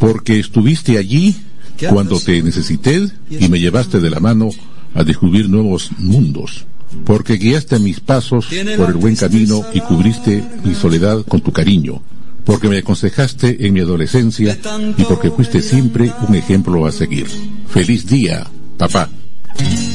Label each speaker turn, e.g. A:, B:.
A: porque estuviste allí cuando te necesité y me llevaste de la mano a descubrir nuevos mundos, porque guiaste mis pasos por el buen camino y cubriste mi soledad con tu cariño, porque me aconsejaste en mi adolescencia y porque fuiste siempre un ejemplo a seguir. Feliz día, papá.